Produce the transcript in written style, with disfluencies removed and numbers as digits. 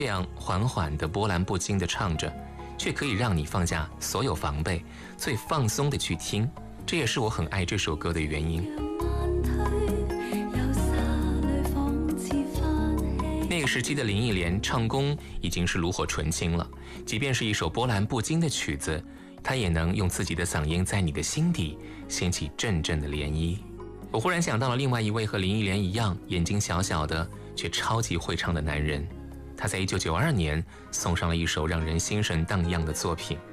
这样缓缓地波澜不惊地唱着，却可以让你放下所有防备，最放松地去听。这也是我很爱这首歌的原因。那个时期的林忆莲唱功已经是炉火纯青了，即便是一首波澜不惊的曲子，她也能用自己的嗓音在你的心底掀起阵阵的涟漪。我忽然想到了另外一位和林忆莲一样眼睛小小的却超级会唱的男人，他在1992年送上了一首让人心神荡漾的作品，